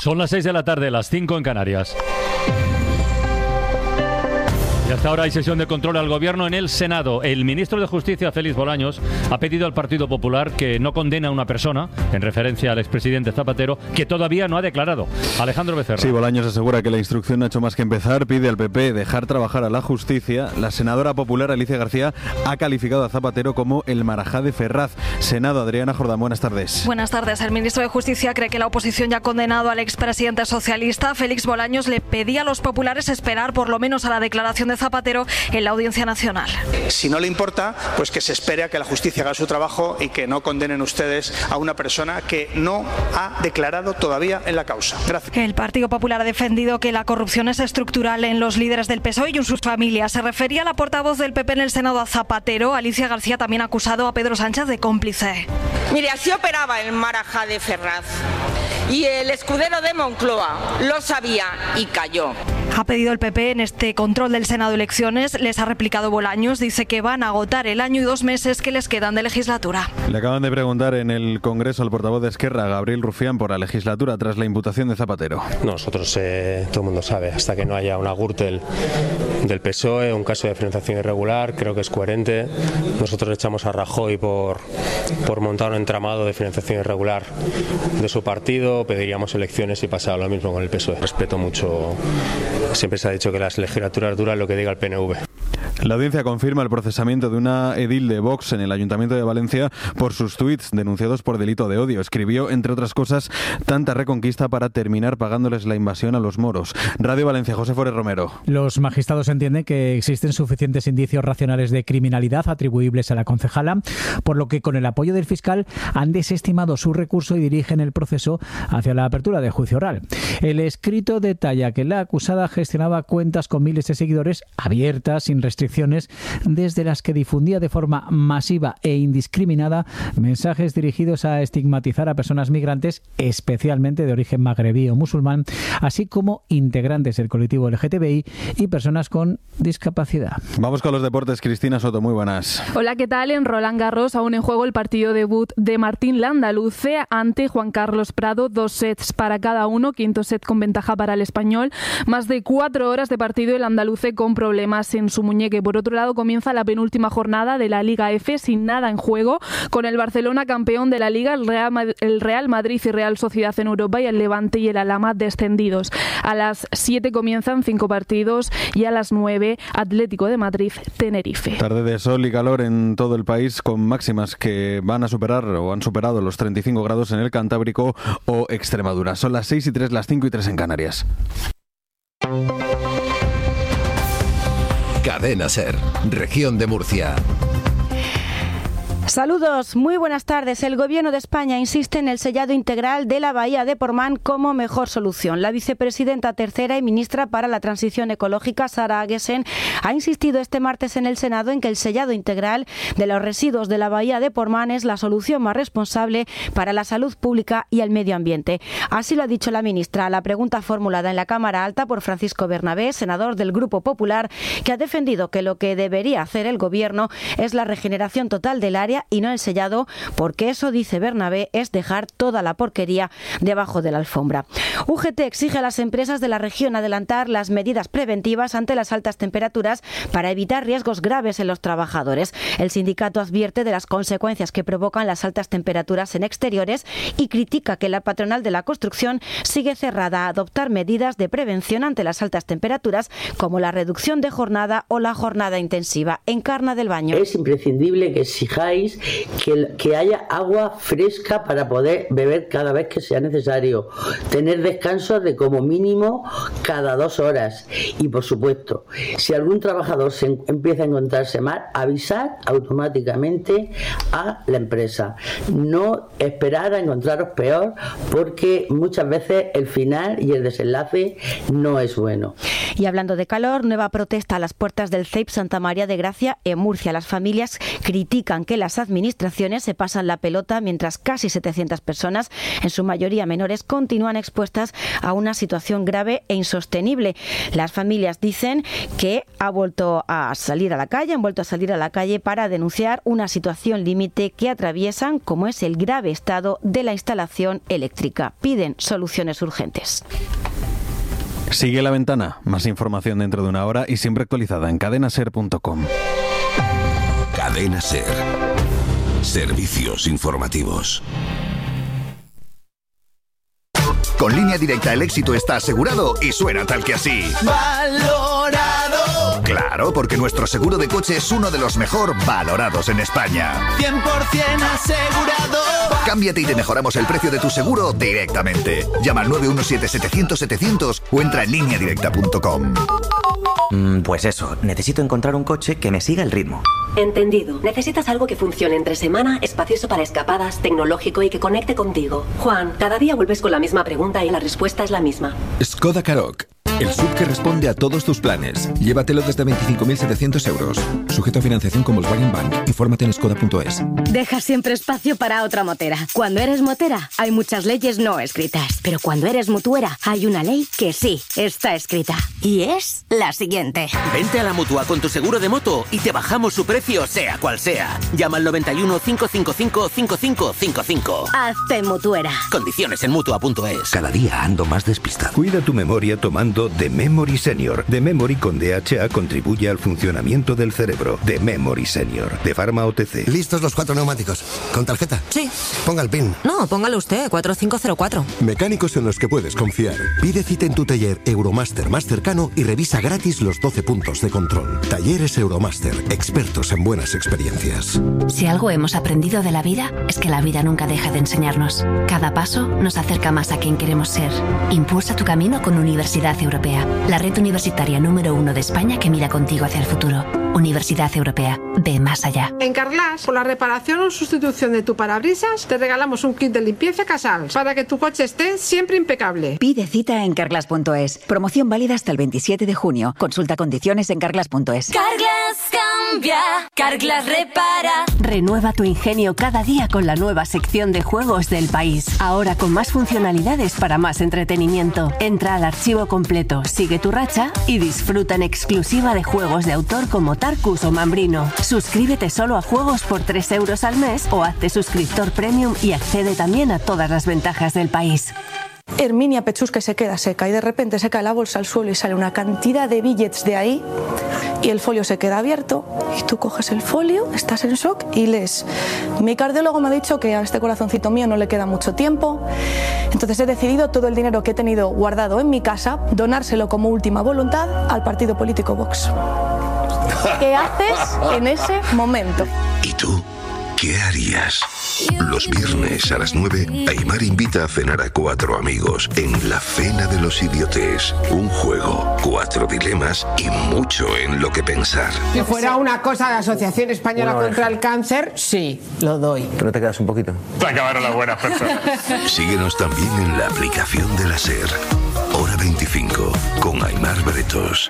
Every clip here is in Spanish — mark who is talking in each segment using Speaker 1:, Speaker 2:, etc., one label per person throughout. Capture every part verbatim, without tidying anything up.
Speaker 1: Son las seis de la tarde, las cinco en Canarias. Y hasta ahora hay sesión de control al Gobierno en el Senado. El ministro de Justicia, Félix Bolaños, ha pedido al Partido Popular que no condene a una persona, en referencia al expresidente Zapatero, que todavía no ha declarado. Alejandro Becerra.
Speaker 2: Sí, Bolaños asegura que la instrucción no ha hecho más que empezar. Pide al P P dejar trabajar a la justicia. La senadora popular Alicia García ha calificado a Zapatero como el Marajá de Ferraz. Senado, Adriana Jordán, buenas tardes.
Speaker 3: Buenas tardes. El ministro de Justicia cree que la oposición ya ha condenado al expresidente socialista. Félix Bolaños le pedía a los populares esperar por lo menos a la declaración de Zapatero en la Audiencia Nacional.
Speaker 4: Si no le importa, pues que se espere a que la justicia haga su trabajo y que no condenen ustedes a una persona que no ha declarado todavía en la causa. Gracias.
Speaker 3: El Partido Popular ha defendido que la corrupción es estructural en los líderes del P S O E y en sus familias. Se refería a la portavoz del P P en el Senado, a Zapatero. Alicia García también ha acusado a Pedro Sánchez de cómplice.
Speaker 5: Mire, así operaba el Marajá de Ferraz. Y el escudero de Moncloa lo sabía y cayó.
Speaker 3: Ha pedido el P P en este control del Senado de elecciones. Les ha replicado Bolaños. Dice que van a agotar el año y dos meses que les quedan de legislatura.
Speaker 2: Le acaban de preguntar en el Congreso al portavoz de Esquerra, Gabriel Rufián, por la legislatura tras la imputación de Zapatero.
Speaker 6: Nosotros, eh, todo el mundo sabe, hasta que no haya una Gürtel del P S O E, un caso de financiación irregular, creo que es coherente. Nosotros echamos a Rajoy por, por montar un entramado de financiación irregular de su partido. Pediríamos elecciones y pasaba lo mismo con el P S O E. Respeto mucho. Siempre se ha dicho que las legislaturas duran lo que diga el P N V.
Speaker 2: La audiencia confirma el procesamiento de una edil de Vox en el Ayuntamiento de Valencia por sus tuits denunciados por delito de odio. Escribió, entre otras cosas, tanta reconquista para terminar pagándoles la invasión a los moros. Radio Valencia, José Forés Romero.
Speaker 7: Los magistrados entienden que existen suficientes indicios racionales de criminalidad atribuibles a la concejala, por lo que con el apoyo del fiscal han desestimado su recurso y dirigen el proceso hacia la apertura de juicio oral. El escrito detalla que la acusada gestionaba cuentas con miles de seguidores abiertas, sin restricciones, desde las que difundía de forma masiva e indiscriminada mensajes dirigidos a estigmatizar a personas migrantes, especialmente de origen magrebí o musulmán, así como integrantes del colectivo L G T B I y personas con discapacidad.
Speaker 2: Vamos con los deportes. Cristina Soto, muy buenas.
Speaker 8: Hola, ¿qué tal? En Roland Garros aún en juego el partido debut de Martín Landaluce ante Juan Carlos Prado, dos sets para cada uno, quinto set con ventaja para el español, más de cuatro horas de partido, el andaluce con problemas en su muñeca. Por otro lado, comienza la penúltima jornada de la Liga F sin nada en juego, con el Barcelona campeón de la Liga, el Real, Madrid, el Real Madrid y Real Sociedad en Europa y el Levante y el Alhama descendidos. A las siete comienzan cinco partidos y a las nueve Atlético de Madrid, Tenerife.
Speaker 2: Tarde de sol y calor en todo el país, con máximas que van a superar o han superado los treinta y cinco grados en el Cantábrico o Extremadura. Son las seis y tres, las cinco y tres en Canarias.
Speaker 9: Cadena SER, Región de Murcia.
Speaker 10: Saludos, muy buenas tardes. El Gobierno de España insiste en el sellado integral de la bahía de Portmán como mejor solución. La vicepresidenta tercera y ministra para la Transición Ecológica, Sara Agesen, ha insistido este martes en el Senado en que el sellado integral de los residuos de la bahía de Portmán es la solución más responsable para la salud pública y el medio ambiente. Así lo ha dicho la ministra a la pregunta formulada en la Cámara Alta por Francisco Bernabé, senador del Grupo Popular, que ha defendido que lo que debería hacer el Gobierno es la regeneración total del área y no el sellado, porque eso, dice Bernabé, es dejar toda la porquería debajo de la alfombra. U G T exige a las empresas de la región adelantar las medidas preventivas ante las altas temperaturas para evitar riesgos graves en los trabajadores. El sindicato advierte de las consecuencias que provocan las altas temperaturas en exteriores y critica que la patronal de la construcción sigue cerrada a adoptar medidas de prevención ante las altas temperaturas, como la reducción de jornada o la jornada intensiva. Encarna del Baño.
Speaker 11: Es imprescindible que exijáis Que, que haya agua fresca para poder beber cada vez que sea necesario, tener descansos de como mínimo cada dos horas y, por supuesto, si algún trabajador se empieza a encontrarse mal, avisar automáticamente a la empresa, no esperar a encontraros peor, porque muchas veces el final y el desenlace no es bueno.
Speaker 10: Y hablando de calor, nueva protesta a las puertas del C E I P Santa María de Gracia en Murcia. Las familias critican que las las administraciones se pasan la pelota mientras casi setecientas personas, en su mayoría menores, continúan expuestas a una situación grave e insostenible. Las familias dicen que ha vuelto a salir a la calle, han vuelto a salir a la calle para denunciar una situación límite que atraviesan, como es el grave estado de la instalación eléctrica. Piden soluciones urgentes.
Speaker 2: Sigue La Ventana. Más información dentro de una hora y siempre actualizada en cadena ser punto com.
Speaker 12: Cadena Ser. Servicios informativos.
Speaker 13: Con Línea Directa el éxito está asegurado y suena tal que así. ¡Valorado! Claro, porque nuestro seguro de coche es uno de los mejor valorados en España.
Speaker 14: cien por ciento asegurado.
Speaker 13: Cámbiate y te mejoramos el precio de tu seguro directamente. Llama al nueve uno siete, setecientos, setecientos o entra en línea directa punto com.
Speaker 15: Mm, pues eso, necesito encontrar un coche que me siga el ritmo.
Speaker 16: Entendido. Necesitas algo que funcione entre semana, espacioso para escapadas, tecnológico y que conecte contigo. Juan, cada día vuelves con la misma pregunta y la respuesta es la misma.
Speaker 17: Skoda Karoq. El S U V que responde a todos tus planes. Llévatelo desde veinticinco mil setecientos euros. Sujeto a financiación con Volkswagen Bank. Infórmate en skoda punto es.
Speaker 18: Deja siempre espacio para otra motera. Cuando eres motera, hay muchas leyes no escritas. Pero cuando eres mutuera, hay una ley que sí está escrita. Y es la siguiente.
Speaker 19: Vente a la Mutua con tu seguro de moto y te bajamos su precio, sea cual sea. Llama al noventa y uno, cinco cinco cinco, cinco cinco cinco cinco.
Speaker 18: Hazte mutuera.
Speaker 19: Condiciones en mutua punto es.
Speaker 12: Cada día ando más despistado.
Speaker 20: Cuida tu memoria tomando The Memory Senior. The Memory con D H A contribuye al funcionamiento del cerebro. The Memory Senior. De Pharma O T C.
Speaker 21: ¿Listos los cuatro neumáticos? ¿Con tarjeta?
Speaker 22: Sí.
Speaker 21: Ponga el PIN.
Speaker 22: No, póngalo usted, cuatro cinco cero cuatro.
Speaker 21: Mecánicos en los que puedes confiar. Pide cita en tu taller Euromaster más cercano y revisa gratis los doce puntos de control. Talleres Euromaster. Expertos en buenas experiencias.
Speaker 22: Si algo hemos aprendido de la vida, es que la vida nunca deja de enseñarnos. Cada paso nos acerca más a quien queremos ser. Impulsa tu camino con Universidad Europea, la red universitaria número uno de España que mira contigo hacia el futuro. Universidad Europea, ve más allá.
Speaker 23: En Carglass, por la reparación o sustitución de tu parabrisas, te regalamos un kit de limpieza Casal para que tu coche esté siempre impecable.
Speaker 24: Pide cita en carglass punto es. Promoción válida hasta el veintisiete de junio. Consulta condiciones en carglass punto es.
Speaker 18: Carglass cambia, Carglass repara.
Speaker 25: Renueva tu ingenio cada día con la nueva sección de juegos del país. Ahora con más funcionalidades para más entretenimiento. Entra al archivo completo, sigue tu racha y disfruta en exclusiva de juegos de autor como Tarkus o Mambrino. Suscríbete solo a juegos por tres euros al mes o hazte suscriptor premium y accede también a todas las ventajas del país.
Speaker 26: Herminia Pechus que se queda seca y de repente se cae la bolsa al suelo y sale una cantidad de billets de ahí y el folio se queda abierto y tú coges el folio, estás en shock y lees: mi cardiólogo me ha dicho que a este corazoncito mío no le queda mucho tiempo, entonces he decidido todo el dinero que he tenido guardado en mi casa donárselo como última voluntad al partido político Vox. ¿Qué haces en ese momento?
Speaker 12: ¿Y tú qué harías? Los viernes a las nueve, Aimar invita a cenar a cuatro amigos en La Cena de los Idiotes. Un juego, cuatro dilemas y mucho en lo que pensar.
Speaker 23: Si fuera una cosa de Asociación Española contra el Cáncer, sí, lo doy.
Speaker 15: ¿Tú no te quedas un poquito?
Speaker 12: Se acabaron las buenas personas. Síguenos también en la aplicación de la SER. Hora veinticinco, con Aimar Bretos.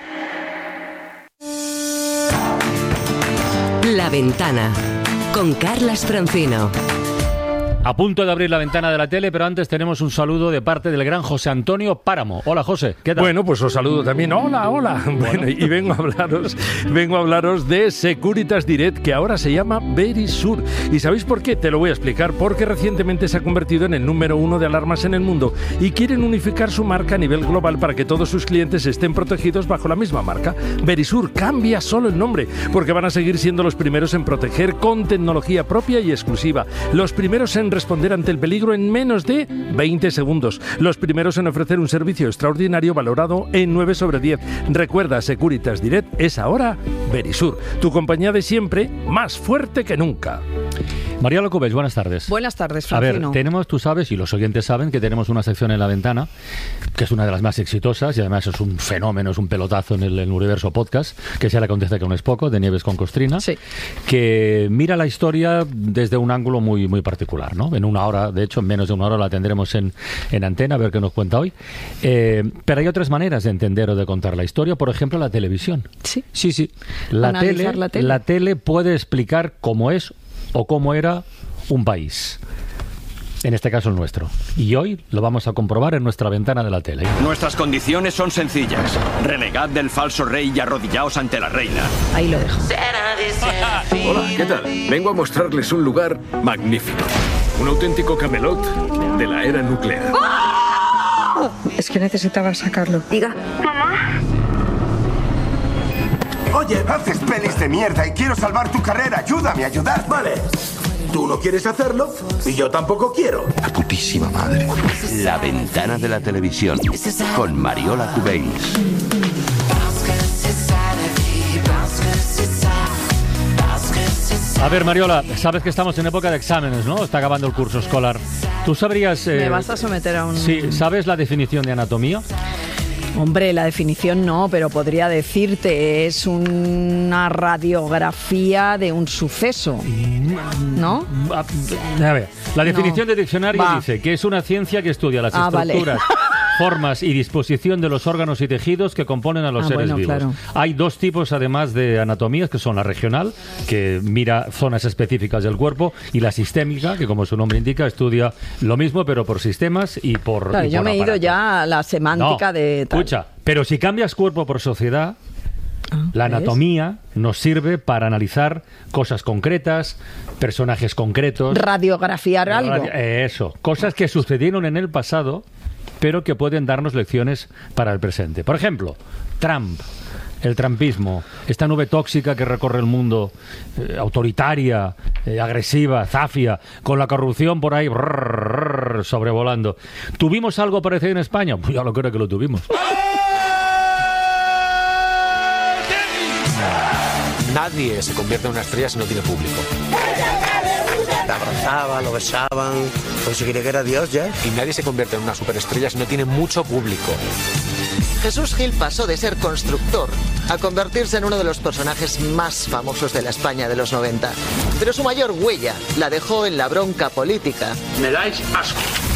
Speaker 27: La Ventana, con Carlas Francino.
Speaker 1: A punto de abrir la ventana de la tele, pero antes tenemos un saludo de parte del gran José Antonio Páramo. Hola, José, ¿qué tal?
Speaker 28: Bueno, pues os saludo también. Hola, hola. Bueno, bueno y vengo a hablaros, vengo a hablaros de Securitas Direct, que ahora se llama Verisur. ¿Y sabéis por qué? Te lo voy a explicar. Porque recientemente se ha convertido en el número uno de alarmas en el mundo y quieren unificar su marca a nivel global para que todos sus clientes estén protegidos bajo la misma marca. Verisur cambia solo el nombre, porque van a seguir siendo los primeros en proteger con tecnología propia y exclusiva. Los primeros en responder ante el peligro en menos de veinte segundos. Los primeros en ofrecer un servicio extraordinario valorado en nueve sobre diez. Recuerda, Securitas Direct es ahora Verisur, tu compañía de siempre, más fuerte que nunca.
Speaker 1: María Locubés, buenas tardes.
Speaker 29: Buenas tardes, Francino.
Speaker 1: A ver, tenemos, tú sabes, y los oyentes saben, que tenemos una sección en La Ventana, que es una de las más exitosas, y además es un fenómeno, es un pelotazo en el, en el universo podcast, que se le acontece que no es poco, de Nieves con Costrina,
Speaker 29: sí.
Speaker 1: que mira la historia desde un ángulo muy, muy particular, ¿no? En una hora, de hecho, en menos de una hora la tendremos en, en antena, a ver qué nos cuenta hoy. Eh, pero hay otras maneras de entender o de contar la historia, por ejemplo, la televisión.
Speaker 29: Sí.
Speaker 1: Sí, sí. La tele,
Speaker 29: la tele.
Speaker 1: la tele puede explicar cómo es o cómo era un país. En este caso el nuestro. Y hoy lo vamos a comprobar en nuestra ventana de la tele.
Speaker 3: Nuestras condiciones son sencillas. Renegad del falso rey y arrodillaos ante la reina.
Speaker 26: Ahí lo dejo.
Speaker 4: Hola, ¿qué tal? Vengo a mostrarles un lugar magnífico. Un auténtico Camelot de la era nuclear.
Speaker 26: Es que necesitaba sacarlo.
Speaker 5: Diga. Mamá.
Speaker 6: Oye, haces pelis de mierda y quiero salvar tu carrera. Ayúdame a ayudar.
Speaker 5: Vale. Tú no quieres hacerlo y yo tampoco quiero.
Speaker 12: La putísima madre. La ventana de la televisión con Mariola Cubells.
Speaker 1: A ver, Mariola, sabes que estamos en época de exámenes, ¿no? Está acabando el curso escolar. ¿Tú sabrías... Eh,
Speaker 26: Me vas a someter a un...
Speaker 1: Sí, ¿sabes la definición de anatomía?
Speaker 26: Hombre, la definición no, pero podría decirte, es una radiografía de un suceso, ¿no?
Speaker 1: A ver, la definición no. de diccionario Va. dice que es una ciencia que estudia las
Speaker 26: ah,
Speaker 1: estructuras,
Speaker 26: vale.
Speaker 1: formas y disposición de los órganos y tejidos que componen a los
Speaker 26: ah,
Speaker 1: seres
Speaker 26: bueno,
Speaker 1: vivos.
Speaker 26: Claro.
Speaker 1: Hay dos tipos, además, de anatomías, que son la regional, que mira zonas específicas del cuerpo, y la sistémica, que como su nombre indica, estudia lo mismo, pero por sistemas y por
Speaker 26: Claro,
Speaker 1: y
Speaker 26: yo
Speaker 1: por
Speaker 26: me he ido
Speaker 1: aparatos.
Speaker 26: ya a la semántica
Speaker 1: no,
Speaker 26: de... Tal.
Speaker 1: Escucha, pero si cambias cuerpo por sociedad...
Speaker 26: Ah,
Speaker 1: la
Speaker 26: ¿ves?
Speaker 1: anatomía nos sirve para analizar cosas concretas, personajes concretos.
Speaker 26: Radiografiar algo.
Speaker 1: Radio, eh, eso, cosas que sucedieron en el pasado, pero que pueden darnos lecciones para el presente. Por ejemplo, Trump, el trumpismo, esta nube tóxica que recorre el mundo, eh, autoritaria, eh, agresiva, zafia, con la corrupción por ahí brrr, brrr, sobrevolando. ¿Tuvimos algo parecido en España? Pues ya lo creo que lo tuvimos.
Speaker 7: Nadie se convierte en una estrella si no tiene público.
Speaker 8: La abrazaban, lo besaban, pues se creía que era Dios ya.
Speaker 7: Y nadie se convierte en una superestrella si no tiene mucho público.
Speaker 9: Jesús Gil pasó de ser constructor a convertirse en uno de los personajes más famosos de la España de los noventa. Pero su mayor huella la dejó en la bronca política.
Speaker 7: Me dais asco.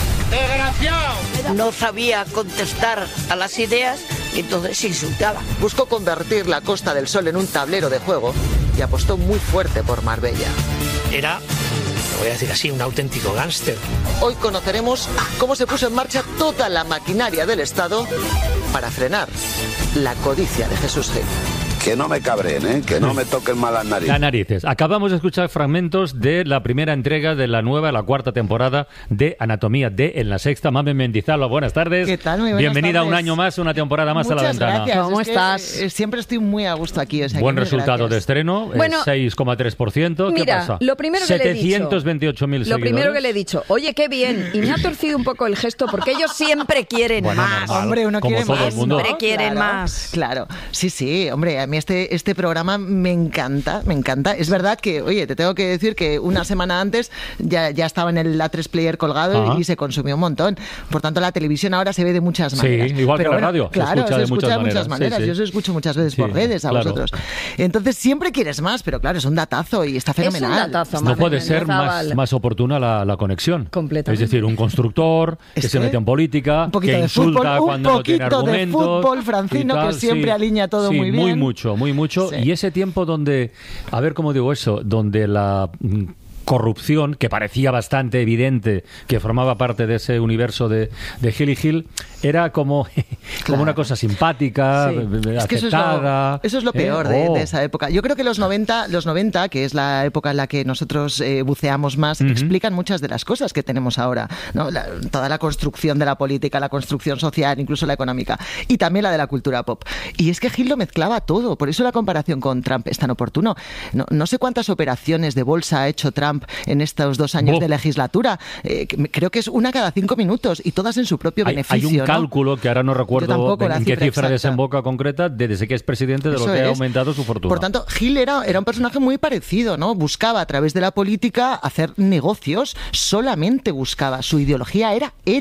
Speaker 9: ¡Desgraciado!
Speaker 5: No sabía contestar a las ideas, entonces insultaba.
Speaker 9: Buscó convertir la Costa del Sol en un tablero de juego y apostó muy fuerte por Marbella.
Speaker 7: Era, lo voy a decir así, un auténtico gángster.
Speaker 9: Hoy conoceremos cómo se puso en marcha toda la maquinaria del Estado para frenar la codicia de Jesús Gil.
Speaker 11: Que no me cabreen, ¿eh? Que no me toquen mal las narices.
Speaker 1: Las narices. Acabamos de escuchar fragmentos de la primera entrega de la nueva, la cuarta temporada de Anatomía de En la Sexta. Mame Mendizábal, buenas tardes.
Speaker 29: ¿Qué tal? Muy buenas
Speaker 1: Bienvenida
Speaker 29: tardes.
Speaker 1: un año más, una temporada más
Speaker 29: Muchas
Speaker 1: a la ventana.
Speaker 29: Gracias.
Speaker 26: ¿Cómo
Speaker 29: es
Speaker 26: estás?
Speaker 29: Que, eh, siempre estoy muy a gusto aquí. O sea,
Speaker 1: Buen resultado
Speaker 29: gracias.
Speaker 1: de estreno,
Speaker 26: Bueno,
Speaker 1: seis coma tres por ciento. ¿Qué
Speaker 26: mira,
Speaker 1: pasa?
Speaker 26: lo primero que le he dicho,
Speaker 1: setecientos veintiocho mil
Speaker 26: Lo
Speaker 1: seguidores.
Speaker 26: primero que le he dicho, oye, qué bien, y me ha torcido un poco el gesto porque ellos siempre quieren
Speaker 1: Bueno,
Speaker 26: más.
Speaker 1: normal,
Speaker 29: Hombre, uno
Speaker 1: como
Speaker 29: quiere
Speaker 1: todo
Speaker 29: más.
Speaker 1: el mundo.
Speaker 26: Siempre
Speaker 29: ¿no?
Speaker 26: quieren
Speaker 29: Claro,
Speaker 26: más.
Speaker 29: Claro, sí, sí, hombre, a mí este, este programa me encanta, me encanta. Es verdad que, oye, te tengo que decir que una semana antes ya, ya estaba en el A tres Player colgado
Speaker 1: Ajá.
Speaker 29: y se consumió un montón. Por tanto, la televisión ahora se ve de muchas
Speaker 1: Sí,
Speaker 29: maneras.
Speaker 1: igual
Speaker 29: Pero
Speaker 1: que la
Speaker 29: bueno,
Speaker 1: radio, se
Speaker 29: claro,
Speaker 1: escucha
Speaker 29: se
Speaker 1: de
Speaker 29: escucha
Speaker 1: muchas
Speaker 29: de muchas
Speaker 1: maneras.
Speaker 29: maneras.
Speaker 1: Sí, sí.
Speaker 29: Yo os escucho muchas veces
Speaker 1: Sí,
Speaker 29: por redes a
Speaker 1: claro.
Speaker 29: vosotros. Entonces, siempre quieres más, pero claro, es un datazo y está fenomenal.
Speaker 26: Es un datazo,
Speaker 1: No
Speaker 26: Mame
Speaker 1: puede ser
Speaker 26: Mendizábal.
Speaker 1: más, más oportuna la, la conexión.
Speaker 26: Completamente.
Speaker 1: Es decir, un constructor que
Speaker 29: Es
Speaker 1: se
Speaker 29: que
Speaker 1: mete en política,
Speaker 29: un poquito
Speaker 1: que
Speaker 29: de
Speaker 1: insulta
Speaker 29: fútbol, un
Speaker 1: cuando no tiene
Speaker 29: poquito de
Speaker 1: argumentos.
Speaker 29: fútbol, Francino,
Speaker 1: y tal,
Speaker 29: que siempre alinea todo
Speaker 1: sí,
Speaker 29: muy bien.
Speaker 1: Muy mucho, muy mucho.
Speaker 29: Sí.
Speaker 1: Y ese tiempo donde, a ver cómo digo eso, donde la mm, corrupción, que parecía bastante evidente que formaba parte de ese universo de, de Gil y Gil, era como, como
Speaker 29: Claro.
Speaker 1: una cosa simpática,
Speaker 29: Sí.
Speaker 1: aceptada.
Speaker 29: Es que eso es lo, eso es lo peor
Speaker 1: ¿eh?
Speaker 29: de,
Speaker 1: Oh.
Speaker 29: de esa época. Yo creo que los noventa, los noventa, que es la época en la que nosotros eh, buceamos más,
Speaker 1: Ujú.
Speaker 29: explican muchas de las cosas que tenemos ahora, ¿no? La- toda la construcción de la política, la construcción social, incluso la económica, y también la de la cultura pop. Y es que Gil lo mezclaba todo, por eso la comparación con Trump es tan oportuno. No, no sé cuántas operaciones de bolsa ha hecho Trump en estos dos años
Speaker 1: Oh.
Speaker 29: de legislatura. Eh, que- creo que es una cada cinco minutos y todas en su propio
Speaker 1: Hay,
Speaker 29: beneficio.
Speaker 1: hay un
Speaker 29: ¿no?
Speaker 1: cálculo que ahora no recuerdo
Speaker 29: tampoco
Speaker 1: en
Speaker 29: la
Speaker 1: qué
Speaker 29: cifra
Speaker 1: cifra
Speaker 29: exacta.
Speaker 1: desemboca concreta de desde que es presidente de
Speaker 29: Eso
Speaker 1: lo que ha
Speaker 29: es.
Speaker 1: aumentado su fortuna.
Speaker 29: Por tanto, Gil era, era un personaje muy parecido, ¿no? Buscaba a través de la política hacer negocios, solamente buscaba. Su ideología era él.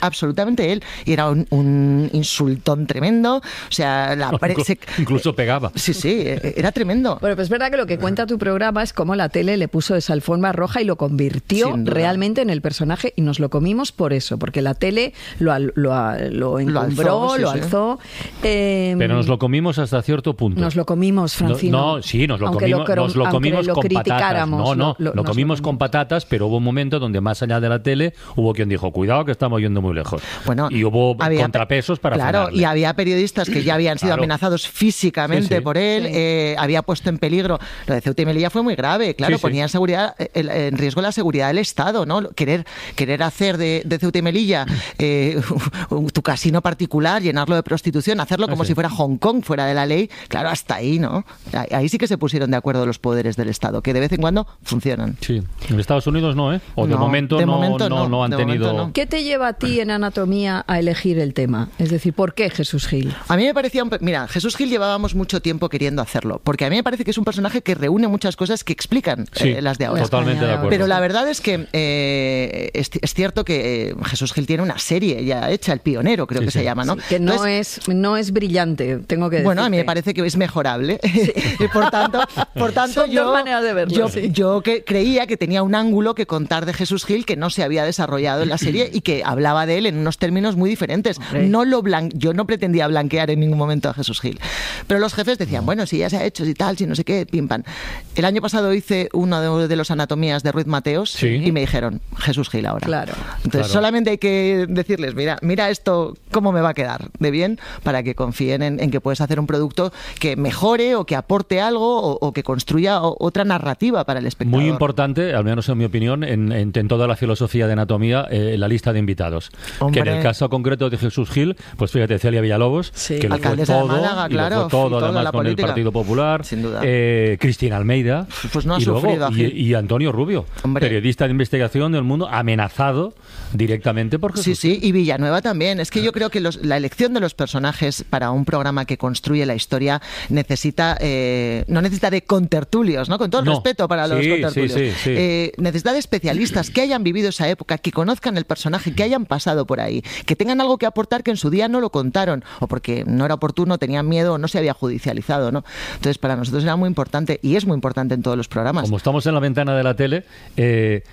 Speaker 29: absolutamente él. Y era un, un insultón tremendo. O sea, la pre-
Speaker 1: incluso,
Speaker 29: se...
Speaker 1: incluso pegaba.
Speaker 29: Sí, sí, era tremendo.
Speaker 2: Bueno, pues es verdad que lo que cuenta tu programa es cómo la tele le puso esa alfombra roja y lo convirtió realmente en el personaje, y nos lo comimos por eso, porque la tele lo, lo, lo encumbró, lo alzó. Sí, lo alzó
Speaker 1: sí.
Speaker 2: Eh,
Speaker 1: Pero nos lo comimos hasta cierto punto.
Speaker 2: Nos lo comimos, Francino.
Speaker 1: No, no sí, nos lo
Speaker 2: aunque
Speaker 1: comimos,
Speaker 2: lo,
Speaker 1: nos lo comimos
Speaker 2: lo
Speaker 1: con patatas. No, no,
Speaker 2: lo,
Speaker 1: lo, lo comimos lo con patatas, pero hubo un momento donde más allá de la tele hubo quien dijo, cuidado que estamos yendo muy lejos.
Speaker 29: Bueno,
Speaker 1: y hubo
Speaker 29: había,
Speaker 1: contrapesos para
Speaker 29: Claro,
Speaker 1: frenarle.
Speaker 29: Y había periodistas que ya habían sido claro. amenazados físicamente sí, sí. por él, sí. eh, había puesto en peligro. Lo de Ceuta y Melilla fue muy grave, claro, sí, ponía sí. En, seguridad, en riesgo la seguridad del Estado, ¿no? Querer, querer hacer de, de Ceuta y Melilla eh, tu casino particular, llenarlo de prostitución, hacerlo como sí. si fuera Hong Kong, fuera de la ley, claro, hasta ahí, ¿no? Ahí sí que se pusieron de acuerdo los poderes del Estado, que de vez en cuando funcionan.
Speaker 1: Sí, en Estados Unidos no, ¿eh? O de
Speaker 29: no,
Speaker 1: momento,
Speaker 29: de
Speaker 1: no,
Speaker 29: momento
Speaker 1: no,
Speaker 29: no,
Speaker 1: no han
Speaker 29: de
Speaker 1: tenido...
Speaker 29: No.
Speaker 2: ¿Qué te lleva a ti en anatomía a elegir el tema? Es decir, ¿por qué Jesús Gil?
Speaker 29: A mí me parecía... Un... Mira, Jesús Gil llevábamos mucho tiempo queriendo hacerlo, porque a mí me parece que es un personaje que reúne muchas cosas que explican
Speaker 1: sí,
Speaker 29: eh, las de ahora.
Speaker 1: Totalmente de acuerdo.
Speaker 29: Pero la verdad es que eh, es, es cierto que eh, Jesús Gil tiene una serie ya hecha, El Pionero, creo sí, que sí. se llama, ¿no?
Speaker 2: Sí, que no, Entonces, es, no es brillante, tengo que decir.
Speaker 29: Bueno, a mí me parece que es mejorable. Sí. Y por tanto, por tanto
Speaker 2: Son
Speaker 29: yo,
Speaker 2: dos maneras de verlo,
Speaker 29: yo,
Speaker 2: sí.
Speaker 29: yo que creía que tenía un ángulo que contar de Jesús Gil que no se había desarrollado en la serie y que hablaba de él en unos términos muy diferentes. Okay. No lo blan- yo no pretendía blanquear en ningún momento a Jesús Gil. Pero los jefes decían, bueno, si ya se ha hecho, si tal, si no sé qué, pim pam. El año pasado hice uno de, de los anatomías de Ruiz Mateos sí. y me dijeron, Jesús Gil ahora.
Speaker 2: Claro.
Speaker 29: Entonces
Speaker 1: claro.
Speaker 29: solamente hay que decirles, mira, mira esto, cómo me va a quedar de bien, para que confíen en, en que puedes hacer un producto que mejore o que aporte algo o, o que construya o, otra narrativa para el espectador.
Speaker 1: Muy importante, al menos en mi opinión, en, en, en toda la filosofía de anatomía, eh, la lista de invitados.
Speaker 29: Hombre.
Speaker 1: Que en el caso concreto de Jesús Gil, pues fíjate, Celia Villalobos,
Speaker 29: sí.
Speaker 1: que lo fue todo,
Speaker 29: de Málaga, claro,
Speaker 1: y lo fue todo,
Speaker 29: toda
Speaker 1: además
Speaker 29: la
Speaker 1: con
Speaker 29: política.
Speaker 1: el Partido Popular,
Speaker 29: sin duda.
Speaker 1: Eh, Cristina Almeida,
Speaker 29: pues no ha
Speaker 1: y,
Speaker 29: sufrido
Speaker 1: luego, y, y Antonio Rubio,
Speaker 29: Hombre.
Speaker 1: periodista de investigación del Mundo, amenazado directamente por Jesús.
Speaker 29: Sí, sí, y Villanueva también. Es que yo creo que los, la elección de los personajes para un programa que construye la historia necesita, eh, no necesita de contertulios, ¿no? Con todo el
Speaker 1: no.
Speaker 29: respeto para los
Speaker 1: sí,
Speaker 29: contertulios.
Speaker 1: Sí, sí, sí.
Speaker 29: Eh, necesita de especialistas que hayan vivido esa época, que conozcan el personaje, que hayan pasado por ahí, que tengan algo que aportar que en su día no lo contaron, o porque no era oportuno, tenían miedo, o no se había judicializado, ¿no? Entonces, para nosotros era muy importante, y es muy importante en todos los programas.
Speaker 1: Como estamos en la ventana de la tele, eh,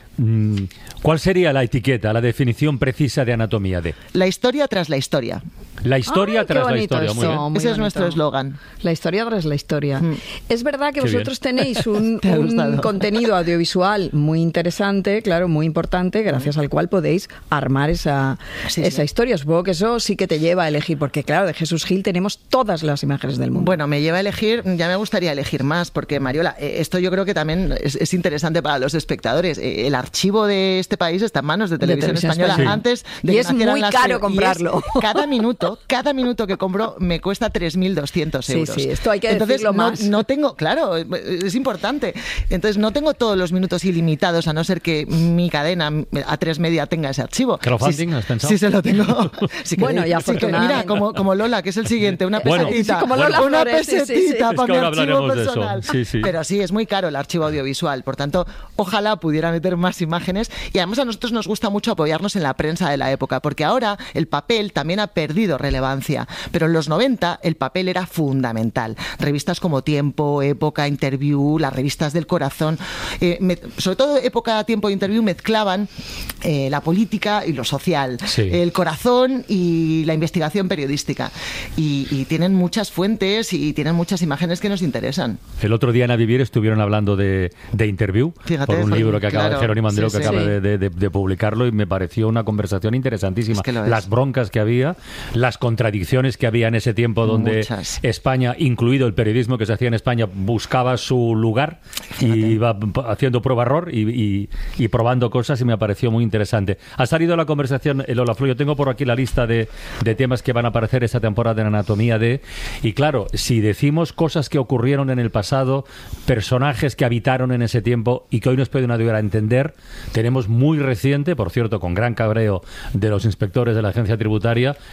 Speaker 1: ¿cuál sería la etiqueta, la definición precisa de anatomía de?
Speaker 29: La historia tras la historia.
Speaker 1: La historia
Speaker 2: Ay,
Speaker 1: tras la
Speaker 2: bonito
Speaker 1: historia,
Speaker 2: eso,
Speaker 1: muy bien.
Speaker 2: muy
Speaker 29: Ese
Speaker 2: bonito.
Speaker 29: es nuestro eslogan.
Speaker 2: La historia tras la historia. Mm. Es verdad que
Speaker 29: Qué
Speaker 2: vosotros
Speaker 29: bien.
Speaker 2: tenéis un, un contenido audiovisual muy interesante, claro, muy importante, gracias al cual podéis armar esa,
Speaker 29: sí,
Speaker 2: esa
Speaker 29: sí.
Speaker 2: historia. Supongo que eso sí que te lleva a elegir, porque claro, de Jesús Gil tenemos todas las imágenes del mundo.
Speaker 29: Bueno, me lleva a elegir, ya me gustaría elegir más, porque Mariola, esto yo creo que también es, es interesante para los espectadores. El archivo de este país está en manos de Televisión,
Speaker 2: de Televisión
Speaker 29: Española,
Speaker 2: Española.
Speaker 29: antes de
Speaker 2: y
Speaker 29: que
Speaker 2: es
Speaker 29: nacieran
Speaker 2: muy
Speaker 29: las
Speaker 2: caro
Speaker 29: te-
Speaker 2: comprarlo.
Speaker 29: Es, cada minuto, cada minuto que compro me cuesta tres mil doscientos
Speaker 2: Sí,
Speaker 29: euros.
Speaker 2: sí, esto hay que
Speaker 29: Entonces,
Speaker 2: decirlo
Speaker 29: no,
Speaker 2: más.
Speaker 29: no tengo, claro, es importante. Entonces no tengo todos los minutos ilimitados, a no ser que mi cadena A tres Media tenga ese archivo.
Speaker 1: ¿Crowdfunding
Speaker 29: sí,
Speaker 1: has pensado?
Speaker 29: Sí, se lo tengo. Si
Speaker 2: Bueno,
Speaker 29: queréis,
Speaker 2: ya
Speaker 29: si queréis,
Speaker 2: afortunadamente.
Speaker 29: mira, como, como Lola, que es el siguiente, una
Speaker 1: Bueno,
Speaker 29: pesetita.
Speaker 2: sí, como Lola
Speaker 29: una
Speaker 2: Flores, sí, sí, sí.
Speaker 29: pesetita
Speaker 1: Es
Speaker 29: para
Speaker 1: que
Speaker 29: mi
Speaker 1: ahora
Speaker 29: archivo
Speaker 1: hablaremos de eso.
Speaker 29: personal.
Speaker 1: Sí, sí.
Speaker 29: Pero sí, es muy caro el archivo audiovisual. Por tanto, ojalá pudiera meter más imágenes. Y además a nosotros nos gusta mucho apoyarnos en la prensa de la época, porque ahora el papel también ha perdido relevancia. Pero en los noventa el papel era fundamental. Revistas como Tiempo, Época, Interview, las revistas del corazón, eh, me, sobre todo Época, Tiempo e Interview mezclaban eh, la política y lo social,
Speaker 1: Sí.
Speaker 29: el corazón y la investigación periodística. Y, y tienen muchas fuentes y tienen muchas imágenes que nos interesan.
Speaker 1: El otro día en A Vivir estuvieron hablando de, de Interview,
Speaker 29: Fíjate,
Speaker 1: por un
Speaker 29: sí,
Speaker 1: libro que acaba
Speaker 29: claro.
Speaker 1: de Jerónimo Andreu,
Speaker 29: Sí,
Speaker 1: que
Speaker 29: sí.
Speaker 1: acaba
Speaker 29: Sí.
Speaker 1: de, de- de publicarlo, y me pareció una conversación interesantísima.
Speaker 29: Es que lo es.
Speaker 1: Las broncas que había, las contradicciones que había en ese tiempo donde
Speaker 29: Muchas.
Speaker 1: España, incluido el periodismo que se hacía en España, buscaba su lugar y iba p- haciendo prueba-error y, y- y probando cosas, y me pareció muy interesante. Ha salido la conversación, eh, Lola Flor, yo tengo por aquí la lista de, de temas que van a aparecer esta temporada en Anatomía de... Y claro, si decimos cosas que ocurrieron en el pasado, personajes que habitaron en ese tiempo y que hoy nos pueden ayudar a entender, tenemos muy reciente, por cierto, con gran cabreo de los inspectores de la agencia tributaria, el caso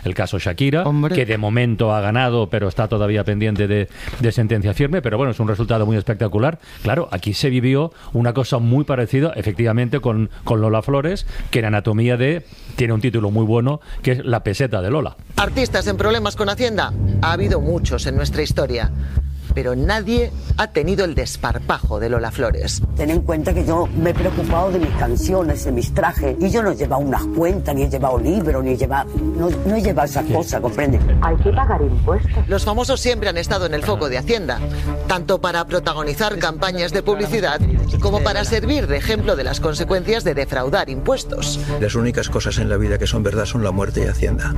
Speaker 1: Shakira, Hombre. que de momento ha ganado, pero está todavía pendiente de, de sentencia firme, pero bueno, es un resultado muy espectacular. Claro, aquí se vivió una cosa muy parecida, efectivamente, con, con Lola Flores, que en Anatomía de tiene un título muy bueno, que es La peseta de Lola.
Speaker 9: Artistas en problemas con Hacienda, ha habido muchos en nuestra historia, pero nadie ha tenido el desparpajo de Lola Flores.
Speaker 10: Ten en cuenta que yo me he preocupado de mis canciones, de mis trajes, y yo no he llevado unas cuentas, ni he llevado libros, ni he llevado... No, no he llevado esas cosas, ¿comprende? Hay que pagar impuestos.
Speaker 9: Los famosos siempre han estado en el foco de Hacienda, tanto para protagonizar campañas de publicidad como para servir de ejemplo de las consecuencias de defraudar impuestos.
Speaker 13: Las únicas cosas en la vida que son verdad son la muerte y Hacienda.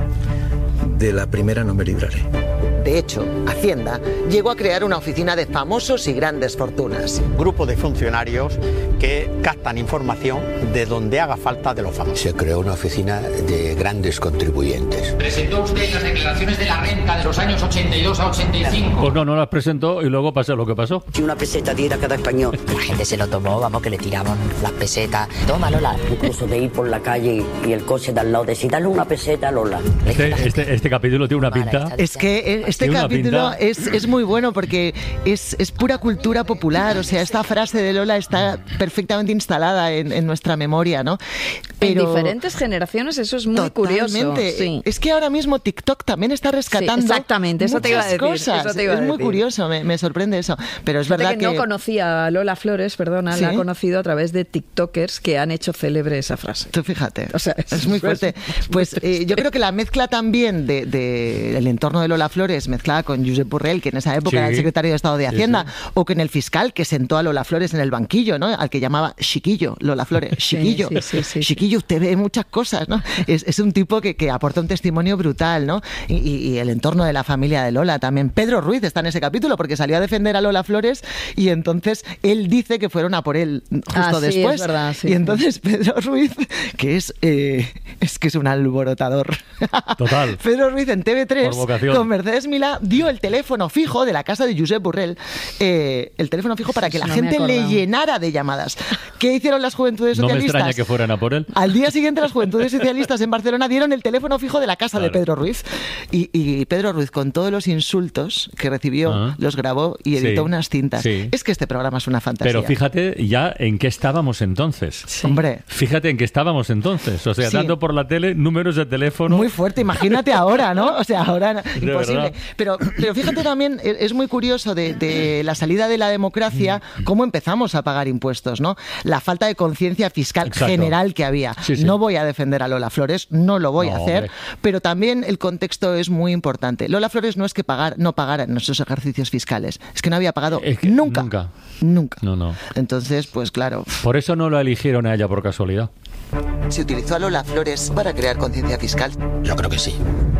Speaker 13: De la primera no me libraré.
Speaker 9: De hecho, Hacienda llegó a crear una oficina de famosos y grandes fortunas.
Speaker 14: Grupo de funcionarios que captan información de donde haga falta de los famosos.
Speaker 16: Se creó una oficina de grandes contribuyentes.
Speaker 17: ¿Presentó usted las declaraciones de la renta de los años ochenta y dos a ochenta y cinco?
Speaker 1: Pues no, no las presentó y luego pasó lo que pasó.
Speaker 10: Si una peseta diera cada español.
Speaker 19: La gente se lo tomó, vamos, que le tiraban las pesetas. Toma, Lola.
Speaker 10: Incluso de ir por la calle y, y el coche de al lado, decir, dale una peseta, Lola.
Speaker 1: Este, este, este capítulo tiene una pinta.
Speaker 29: Es que este capítulo es, es muy bueno porque es, es pura cultura popular, o sea, esta frase de Lola está perfectamente instalada en, en nuestra memoria, ¿no?
Speaker 2: Pero en diferentes generaciones eso es muy
Speaker 29: totalmente.
Speaker 2: curioso. Sí.
Speaker 29: Es que ahora mismo TikTok también está rescatando
Speaker 2: sí, exactamente, eso te iba a decir,
Speaker 29: cosas.
Speaker 2: Eso te iba a
Speaker 29: es muy
Speaker 2: decir.
Speaker 29: curioso, me, me sorprende eso. Pero es
Speaker 2: Fíjate
Speaker 29: verdad
Speaker 2: que,
Speaker 29: que...
Speaker 2: no conocía a Lola Flores, perdona, ¿sí? La he conocido a través de TikTokers que han hecho célebre esa frase.
Speaker 29: Tú fíjate,
Speaker 2: o sea, es,
Speaker 29: es muy fuerte. Pues eh, yo creo que la mezcla también de, de el entorno de Lola Flores mezclada con Josep Borrell, que en esa época sí. era el secretario de Estado de Hacienda, sí, sí. o con el fiscal que sentó a Lola Flores en el banquillo, ¿no? Al que llamaba Chiquillo, Lola Flores, Chiquillo, sí, sí, sí, sí, Chiquillo, usted ve muchas cosas, ¿no? Es, es un tipo que, que aporta un testimonio brutal, ¿no? Y, y, y el entorno de la familia de Lola también. Pedro Ruiz está en ese capítulo porque salió a defender a Lola Flores y entonces él dice que fueron a por él justo
Speaker 2: ah, sí,
Speaker 29: después.
Speaker 2: Es verdad, sí,
Speaker 29: y entonces sí. Pedro Ruiz, que es, eh, es que es un alborotador.
Speaker 1: Total.
Speaker 29: Pedro Ruiz en T V tres con Mercedes Milá dio el teléfono fijo de la casa de Josep Borrell, eh, el teléfono fijo para que la no gente le llenara de llamadas. ¿Qué hicieron las Juventudes Socialistas?
Speaker 1: No me extraña que fueran a por él.
Speaker 29: Al día siguiente las Juventudes Socialistas en Barcelona dieron el teléfono fijo de la casa claro. de Pedro Ruiz. Y, y Pedro Ruiz, con todos los insultos que recibió, ah. los grabó y editó sí. unas cintas. Sí. Es que este programa es una fantasía.
Speaker 1: Pero fíjate ya en qué estábamos entonces.
Speaker 29: Sí. Hombre.
Speaker 1: Fíjate en qué estábamos entonces. O sea, sí. dando por la tele números de teléfono.
Speaker 29: Muy fuerte, imagínate ahora, ¿no? O sea, ahora imposible. Pero, pero fíjate también, es muy curioso de, de la salida de la democracia, cómo empezamos a pagar impuestos, ¿no? La falta de conciencia fiscal Exacto. general que había. Sí, sí. No voy a defender a Lola Flores, no lo voy no, a hacer, hombre. Pero también el contexto es muy importante. Lola Flores no es que pagar, no pagara en nuestros ejercicios fiscales, es que no había pagado es que nunca. Nunca. Nunca.
Speaker 1: No, no.
Speaker 29: Entonces, pues claro.
Speaker 1: Por eso no la eligieron a ella por casualidad.
Speaker 9: ¿Se utilizó a Lola Flores para crear conciencia fiscal?
Speaker 16: Yo creo que sí.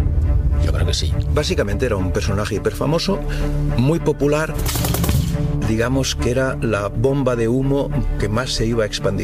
Speaker 16: Yo creo que sí.
Speaker 13: Básicamente era un personaje hiperfamoso, muy popular, digamos que era la bomba de humo que más se iba a expandir.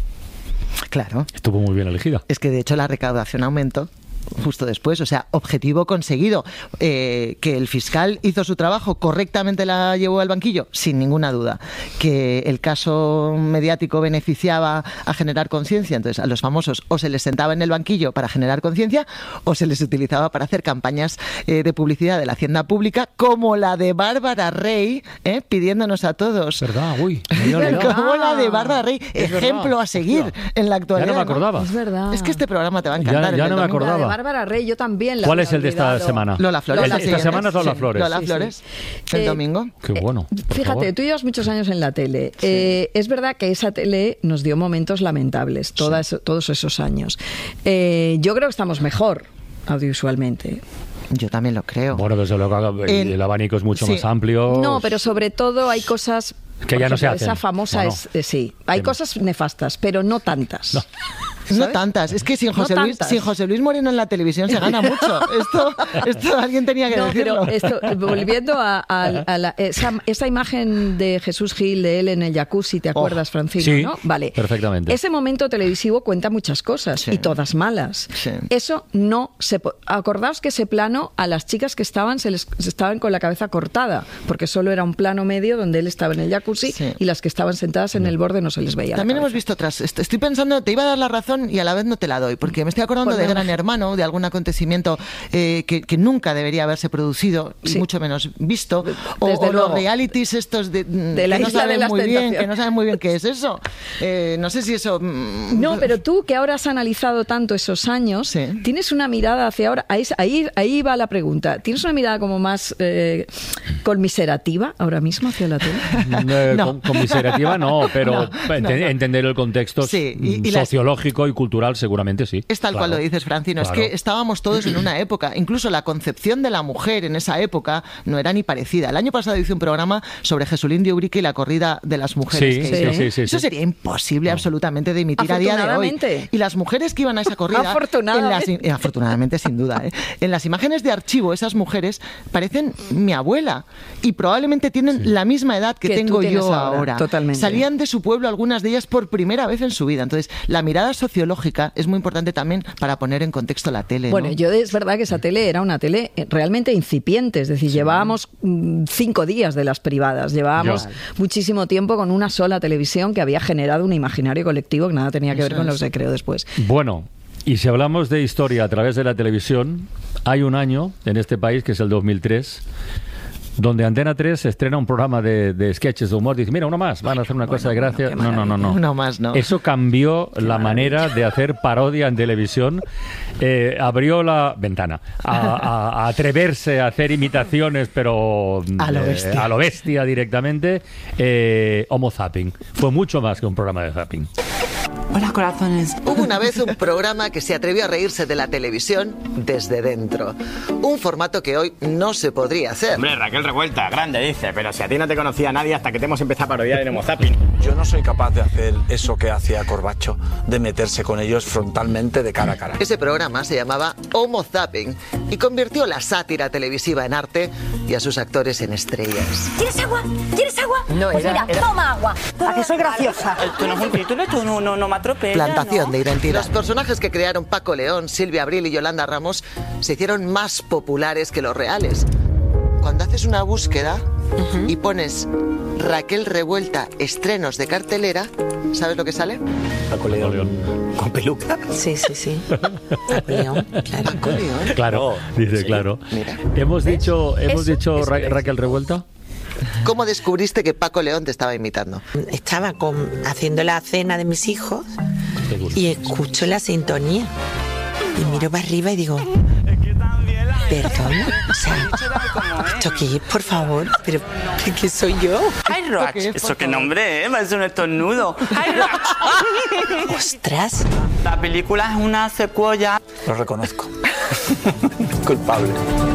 Speaker 29: Claro.
Speaker 1: Estuvo muy bien elegida.
Speaker 29: Es que de hecho la recaudación aumentó justo después, o sea, objetivo conseguido. Eh, que el fiscal hizo su trabajo, correctamente la llevó al banquillo, sin ninguna duda. Que el caso mediático beneficiaba a generar conciencia, entonces a los famosos o se les sentaba en el banquillo para generar conciencia o se les utilizaba para hacer campañas eh, de publicidad de la hacienda pública, como la de Bárbara Rey, eh, pidiéndonos a todos.
Speaker 1: ¿Verdad? Uy.
Speaker 29: Como la de Bárbara Rey, es ejemplo verdad. A seguir Hostia. En la actualidad.
Speaker 1: Ya no me acordaba.
Speaker 29: ¿no?
Speaker 2: Es verdad.
Speaker 29: Es que este programa te va a encantar.
Speaker 1: Ya, ya no me acordaba.
Speaker 2: Bárbara Rey, yo también la
Speaker 1: ¿Cuál es el
Speaker 2: olvidado.
Speaker 1: de esta semana?
Speaker 29: Lola Flores.
Speaker 1: Lola, esta semana es Lola Flores.
Speaker 29: Lola Flores, sí, sí. el eh, domingo.
Speaker 1: Qué bueno.
Speaker 2: Fíjate, favor. Tú llevas muchos años en la tele. Sí. Eh, es verdad que esa tele nos dio momentos lamentables, todas, sí. todos esos años. Eh, yo creo que estamos mejor audiovisualmente.
Speaker 29: Yo también lo creo.
Speaker 1: Bueno, desde luego el, el abanico es mucho sí. más amplio.
Speaker 2: No, pero sobre todo hay cosas...
Speaker 1: Que ya ejemplo, no se hacen.
Speaker 2: Esa famosa no, no. es... Eh, sí, hay que cosas no. nefastas, pero no tantas.
Speaker 29: No. No tantas, es que sin José, no Luis, sin José Luis Moreno en la televisión se gana mucho. Esto, esto alguien tenía que
Speaker 2: no,
Speaker 29: decirlo.
Speaker 2: Pero esto, volviendo a, a, a la, esa, esa imagen de Jesús Gil, de él en el jacuzzi, ¿te acuerdas, oh, Francino?
Speaker 1: Sí,
Speaker 2: ¿no? Vale.
Speaker 1: Perfectamente.
Speaker 2: Ese momento televisivo cuenta muchas cosas, sí. y todas malas.
Speaker 29: Sí.
Speaker 2: Eso no se... Acordaos que ese plano a las chicas que estaban, se les estaban con la cabeza cortada, porque solo era un plano medio donde él estaba en el jacuzzi, sí. y las que estaban sentadas en el borde no se les veía.
Speaker 29: También hemos visto otras. Estoy pensando, te iba a dar la razón razón y a la vez no te la doy, porque me estoy acordando
Speaker 2: Pues
Speaker 29: de
Speaker 2: no.
Speaker 29: Gran Hermano, de algún acontecimiento eh, que, que nunca debería haberse producido, y
Speaker 2: Sí.
Speaker 29: mucho menos visto, o,
Speaker 2: Desde
Speaker 29: o
Speaker 2: luego.
Speaker 29: los realities estos de,
Speaker 2: De la
Speaker 29: que no
Speaker 2: Isla de
Speaker 29: saben
Speaker 2: las
Speaker 29: muy bien,
Speaker 2: Tentaciones.
Speaker 29: que no saben muy bien qué es eso. Eh, no sé si eso... mm,
Speaker 2: No, pero tú que ahora has analizado tanto esos años, tienes una mirada hacia ahora, ahí, ahí, ahí va la pregunta, ¿tienes una mirada como más eh, conmiserativa ahora mismo hacia la tele?
Speaker 1: Eh, con- Conmiserativa no, pero
Speaker 29: No, no,
Speaker 1: ente-
Speaker 29: no.
Speaker 1: entender el contexto
Speaker 29: Sí, y-
Speaker 1: mm,
Speaker 29: y las-
Speaker 1: sociológico y cultural seguramente sí.
Speaker 29: Es tal cual
Speaker 1: Claro.
Speaker 29: lo dices, Francino.
Speaker 1: Claro.
Speaker 29: Es que estábamos todos en una época. Incluso la concepción de la mujer en esa época no era ni parecida. El año pasado hice un programa sobre Jesulín de Ubrique y la corrida de las mujeres.
Speaker 1: Sí,
Speaker 29: que
Speaker 1: sí,
Speaker 29: hizo.
Speaker 1: sí, sí,
Speaker 29: Eso
Speaker 1: sí.
Speaker 29: sería imposible absolutamente de emitir a día de hoy.
Speaker 2: Afortunadamente.
Speaker 29: Y las mujeres que iban a esa corrida... En las,
Speaker 2: Afortunadamente.
Speaker 29: i- afortunadamente, sin duda. ¿eh? En las imágenes de archivo, esas mujeres parecen mi abuela. Y probablemente tienen la misma edad que,
Speaker 2: Que tú
Speaker 29: tengo
Speaker 2: tienes
Speaker 29: yo
Speaker 2: ahora,
Speaker 29: ahora.
Speaker 2: totalmente.
Speaker 29: Salían de su pueblo algunas de ellas por primera vez en su vida. Entonces, la mirada sociológica es muy importante también para poner en contexto la tele.
Speaker 2: Bueno,
Speaker 29: ¿no?
Speaker 2: yo es verdad que esa tele era una tele eh, realmente incipiente, es decir, llevábamos mm, cinco días de las privadas, llevábamos
Speaker 1: Ya.
Speaker 2: muchísimo tiempo con una sola televisión que había generado un imaginario colectivo que nada tenía que ver
Speaker 29: Eso
Speaker 2: con lo
Speaker 29: es.
Speaker 2: que se creó después.
Speaker 1: Bueno, y si hablamos de historia a través de la televisión, hay un año en este país, que es el dos mil tres, donde Antena tres estrena un programa de, de sketches de humor. Dice, mira, uno más, van a hacer una cosa de gracia.
Speaker 29: qué
Speaker 1: no, no, no, no.
Speaker 29: Uno más, ¿no?
Speaker 1: Eso cambió la manera de hacer parodia en televisión. Eh, abrió la ventana a, a- a atreverse a hacer imitaciones, pero
Speaker 29: A lo
Speaker 1: eh,
Speaker 29: bestia.
Speaker 1: a lo bestia directamente. Eh, Homo Zapping. Fue mucho más que un programa de zapping.
Speaker 9: Hola, corazones. Hubo una vez un programa que se atrevió a reírse de la televisión desde dentro. Un formato que hoy no se podría hacer.
Speaker 15: Hombre, Raquel Revuelta, grande, dice, pero si a ti no te conocía nadie hasta que te hemos empezado a parodiar en Homo Zapping.
Speaker 18: Yo no soy capaz de hacer eso que hacía Corbacho, de meterse con ellos frontalmente de cara a cara.
Speaker 9: Ese programa se llamaba Homo Zapping y convirtió la sátira televisiva en arte y a sus actores en estrellas.
Speaker 20: ¿Quieres agua? ¿Quieres agua?
Speaker 9: No,
Speaker 20: pues
Speaker 9: era-
Speaker 20: mira,
Speaker 9: era-
Speaker 20: toma agua. ¿A que soy graciosa?
Speaker 5: Tú no es un título, tú no, no, no me atropellas.
Speaker 9: Plantación
Speaker 5: ¿no?
Speaker 9: de identidad. Los personajes que crearon Paco León, Silvia Abril y Yolanda Ramos se hicieron más populares que los reales. Cuando haces una búsqueda y pones Raquel Revuelta estrenos de cartelera, ¿sabes lo que sale?
Speaker 15: Paco León. ¿Con peluca?
Speaker 5: Sí, sí, sí. Paco León, claro.
Speaker 9: Paco León.
Speaker 1: Claro, dice,
Speaker 15: sí,
Speaker 1: claro.
Speaker 9: mira.
Speaker 1: Hemos dicho, hemos
Speaker 5: Eso
Speaker 1: dicho
Speaker 5: es
Speaker 1: Ra-
Speaker 5: el
Speaker 1: Raquel Revuelta.
Speaker 9: ¿Cómo descubriste que Paco León te estaba imitando?
Speaker 5: Estaba con, haciendo la cena de mis hijos y escucho la sintonía. Y miro para arriba y digo, perdona, o sea, ¿esto qué es, por favor? ¿Pero qué, qué soy yo?
Speaker 9: Ay, Roach,
Speaker 5: ¿Eso qué nombre es? Parece un estornudo. ¡Ay, Roach! ¡Ostras!
Speaker 15: La película es una secuela.
Speaker 18: Lo reconozco. Culpable.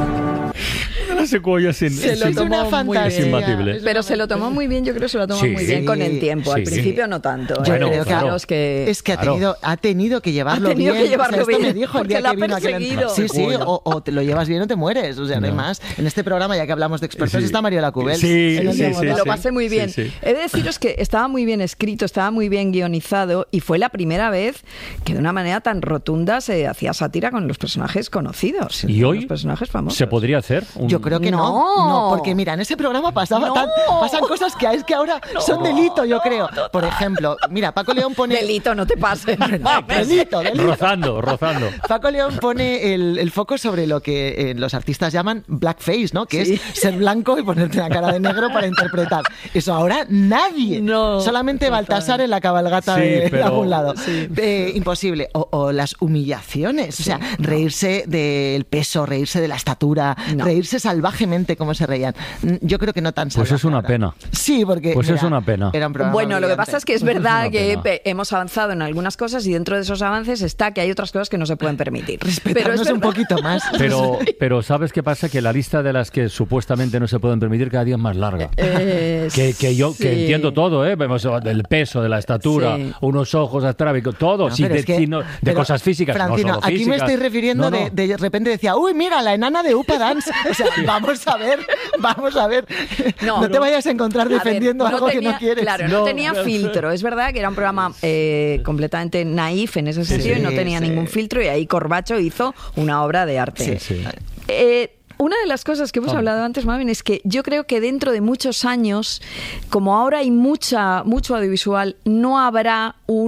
Speaker 1: La secuoya sin,
Speaker 2: Se lo
Speaker 1: sin-
Speaker 2: tomó
Speaker 29: una
Speaker 2: muy
Speaker 29: fantasía.
Speaker 1: es
Speaker 2: bien.
Speaker 1: imbatible.
Speaker 2: Pero se lo tomó muy bien, yo creo que se lo tomó
Speaker 1: Sí.
Speaker 2: muy bien con el tiempo. Al
Speaker 1: Sí.
Speaker 2: principio no tanto.
Speaker 29: Yo
Speaker 2: ¿eh?
Speaker 29: creo que,
Speaker 1: claro.
Speaker 2: Fijaros que...
Speaker 29: es que ha
Speaker 1: Claro.
Speaker 29: tenido, ha tenido que llevarlo
Speaker 2: Ha tenido
Speaker 29: bien.
Speaker 2: que llevarlo
Speaker 29: O sea, esto
Speaker 2: bien,
Speaker 29: me dijo el
Speaker 2: porque
Speaker 29: día
Speaker 2: la
Speaker 29: que
Speaker 2: ha
Speaker 29: vino aquí.
Speaker 2: perseguido.
Speaker 29: Sí, sí,
Speaker 1: Uy.
Speaker 29: o, o te lo llevas bien o te mueres. O sea, no hay
Speaker 1: No.
Speaker 29: más. En este programa, ya que hablamos de expertos,
Speaker 1: Sí.
Speaker 29: está Mariola Cubel.
Speaker 1: Sí,
Speaker 29: En el
Speaker 1: sí,
Speaker 29: Día
Speaker 1: sí,
Speaker 29: Mortal.
Speaker 2: Me lo pasé muy bien.
Speaker 1: Sí, sí.
Speaker 2: He de deciros que estaba muy bien escrito, estaba muy bien guionizado y fue la primera vez que de una manera tan rotunda se hacía sátira con los personajes conocidos.
Speaker 1: ¿Y
Speaker 2: con
Speaker 1: hoy
Speaker 2: los personajes famosos.
Speaker 1: se podría hacer? un-
Speaker 29: Yo creo que no.
Speaker 2: No.
Speaker 29: no. Porque mira, en ese programa pasaba
Speaker 2: No.
Speaker 29: tan- pasan cosas que es que ahora son delito, yo creo. Por ejemplo, mira, Paco León pone...
Speaker 2: Delito, no te pases.
Speaker 29: delito, delito.
Speaker 1: Rozando, rozando.
Speaker 29: Paco León pone el, el foco sobre lo que eh, los artistas llaman blackface, ¿no? Que
Speaker 2: Sí.
Speaker 29: es ser blanco y ponerte una cara de negro para interpretar. Eso ahora nadie.
Speaker 2: No,
Speaker 29: Solamente
Speaker 2: total.
Speaker 29: Baltasar en la cabalgata
Speaker 1: Sí,
Speaker 29: de, de
Speaker 1: pero-
Speaker 29: algún lado.
Speaker 2: Sí.
Speaker 29: Eh, imposible. O, o las humillaciones. O sea, reírse del peso, reírse de la estatura,
Speaker 2: No.
Speaker 29: reírse salvajemente como se reían. Mm, Yo creo que no tan
Speaker 1: Pues
Speaker 29: salvaje
Speaker 1: es una
Speaker 29: ahora.
Speaker 1: pena.
Speaker 29: Sí, porque...
Speaker 1: Pues es una pena.
Speaker 29: Era un programa
Speaker 2: Bueno, lo que
Speaker 29: brillante.
Speaker 2: pasa es que es
Speaker 1: Pues es
Speaker 2: verdad
Speaker 1: una
Speaker 2: que
Speaker 1: pena.
Speaker 2: pe- hemos avanzado en algunas cosas y dentro de esos avances está que hay otras cosas que no se pueden permitir. Pero es
Speaker 29: Respetarnos un
Speaker 2: verdad.
Speaker 29: poquito más.
Speaker 1: Pero, pero ¿sabes qué pasa? Que la lista de las que supuestamente no se pueden permitir cada día es más larga.
Speaker 2: Eh,
Speaker 1: Que, que yo que
Speaker 2: sí.
Speaker 1: entiendo todo, ¿eh? Vemos del peso, de la estatura,
Speaker 2: Sí.
Speaker 1: unos ojos astrábicos, todo.
Speaker 29: No,
Speaker 1: sí,
Speaker 29: pero
Speaker 1: de,
Speaker 29: es que-
Speaker 1: sí, no- de
Speaker 29: pero,
Speaker 1: cosas físicas,
Speaker 29: Francino,
Speaker 1: no solo
Speaker 29: aquí
Speaker 1: físicas.
Speaker 29: me estoy refiriendo
Speaker 1: No, no.
Speaker 29: De, de repente decía, uy, mira, la enana de Upa Dance. O sea, vamos a ver, vamos a ver. No,
Speaker 2: No,
Speaker 29: te vayas a encontrar
Speaker 2: A ver,
Speaker 29: defendiendo
Speaker 2: no
Speaker 29: algo
Speaker 2: tenía-
Speaker 29: que no quieres.
Speaker 2: Claro, no,
Speaker 1: No,
Speaker 2: tenía
Speaker 1: no sé.
Speaker 2: filtro. Es verdad que era un programa eh, completamente naif en ese sentido
Speaker 29: Sí,
Speaker 2: y no tenía
Speaker 29: sí.
Speaker 2: ningún filtro y ahí Corbacho hizo una obra de arte.
Speaker 1: Sí, sí.
Speaker 2: Eh, una de las cosas que hemos
Speaker 1: Vamos.
Speaker 2: hablado antes, Mamen, es que yo creo que dentro de muchos años, como ahora hay mucha mucho audiovisual, no habrá un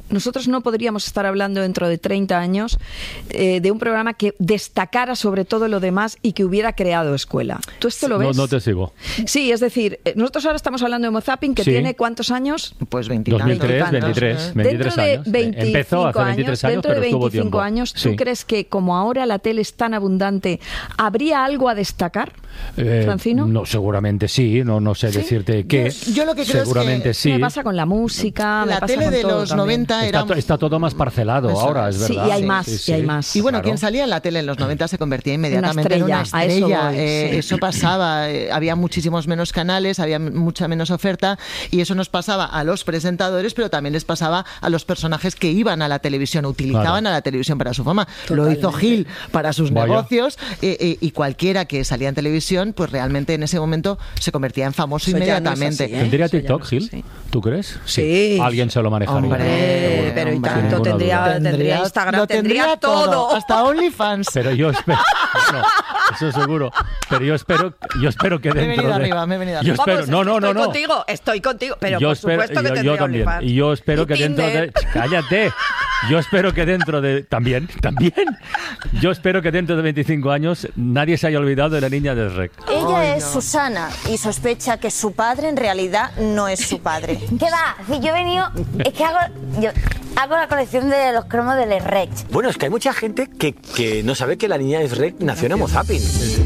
Speaker 2: nosotros no podríamos estar hablando dentro de treinta años eh, de un programa que destacara sobre todo lo demás y que hubiera creado escuela. ¿Tú esto lo ves?
Speaker 1: No, no te sigo.
Speaker 2: Sí, es decir, nosotros ahora estamos hablando de Homo Zapping, que
Speaker 1: sí.
Speaker 2: tiene ¿cuántos años?
Speaker 29: Pues
Speaker 1: veintitrés. dos mil tres, veintitrés, veintitrés años.
Speaker 2: veinticinco
Speaker 1: Empezó hace veintitrés años,
Speaker 2: dentro de
Speaker 1: pero estuvo
Speaker 2: veinticinco
Speaker 1: tiempo.
Speaker 2: años, ¿tú
Speaker 1: sí.
Speaker 2: crees que como ahora la tele es tan abundante, habría algo a destacar,
Speaker 1: eh,
Speaker 2: Francino?
Speaker 1: No, seguramente sí, no, no sé ¿Sí? decirte qué.
Speaker 29: Yo, yo lo que creo
Speaker 1: seguramente
Speaker 29: es que
Speaker 1: sí.
Speaker 2: Me pasa con la música,
Speaker 29: la
Speaker 2: me pasa
Speaker 29: tele
Speaker 2: con
Speaker 29: de
Speaker 2: todo
Speaker 29: los
Speaker 2: también.
Speaker 29: noventa era...
Speaker 1: Está, está todo más parcelado
Speaker 29: Eso
Speaker 1: ahora, es
Speaker 29: es.
Speaker 1: verdad.
Speaker 2: Sí, y hay más,
Speaker 1: sí, sí,
Speaker 2: y hay
Speaker 1: sí.
Speaker 2: más.
Speaker 29: Y bueno,
Speaker 1: claro.
Speaker 29: quien salía en la tele en los noventa se convertía inmediatamente
Speaker 2: una
Speaker 29: en una
Speaker 2: estrella,
Speaker 29: estrella.
Speaker 2: a eso voy,
Speaker 29: eh,
Speaker 2: sí.
Speaker 29: Eso pasaba, eh, había muchísimos menos canales, había mucha menos oferta y eso nos pasaba a los presentadores, pero también les pasaba a los personajes que iban a la televisión, utilizaban
Speaker 1: claro.
Speaker 29: a la televisión para su fama.
Speaker 2: Totalmente.
Speaker 29: Lo hizo Gil para sus
Speaker 1: Vaya.
Speaker 29: negocios eh, eh, y cualquiera que salía en televisión, pues realmente en ese momento se convertía en famoso
Speaker 2: Eso ya no es
Speaker 29: inmediatamente.
Speaker 2: así, ¿eh?
Speaker 1: ¿Tendría
Speaker 2: Eso ya
Speaker 1: TikTok,
Speaker 2: no es
Speaker 1: Gil?
Speaker 2: así.
Speaker 1: ¿Tú crees?
Speaker 2: Sí.
Speaker 1: Alguien se lo manejaría.
Speaker 29: Hombre,
Speaker 2: Eh, pero y
Speaker 29: hombre.
Speaker 2: tanto,
Speaker 1: Sin ninguna
Speaker 2: tendría,
Speaker 1: duda.
Speaker 2: tendría Instagram,
Speaker 29: lo
Speaker 2: tendría todo.
Speaker 29: hasta OnlyFans.
Speaker 1: Pero yo espero, no, eso seguro. Pero yo espero, yo espero que
Speaker 29: Me he
Speaker 1: dentro
Speaker 29: venido
Speaker 1: de,
Speaker 29: arriba, me he venido
Speaker 1: yo
Speaker 29: arriba.
Speaker 1: espero,
Speaker 2: Vamos,
Speaker 1: no, no, no,
Speaker 2: estoy
Speaker 1: no.
Speaker 2: contigo, estoy contigo, pero
Speaker 1: yo
Speaker 2: por
Speaker 1: espero,
Speaker 2: supuesto que
Speaker 1: yo,
Speaker 2: tendría
Speaker 1: yo también.
Speaker 2: OnlyFans.
Speaker 1: Y yo espero
Speaker 2: Y
Speaker 1: que dentro de,
Speaker 2: Tinder.
Speaker 1: cállate. Yo espero que dentro de también, también. Yo espero que dentro de veinticinco años nadie se haya olvidado de la niña del R E C.
Speaker 20: Ella
Speaker 29: Ay,
Speaker 20: es
Speaker 29: no.
Speaker 20: Susana y sospecha que su padre en realidad no es su padre.
Speaker 3: ¿Qué va? Si yo he venido, es que hago, yo hago la colección de los cromos del R E C.
Speaker 7: Bueno, es que hay mucha gente que, que no sabe que la niña es R E C nació en Homo Zapping.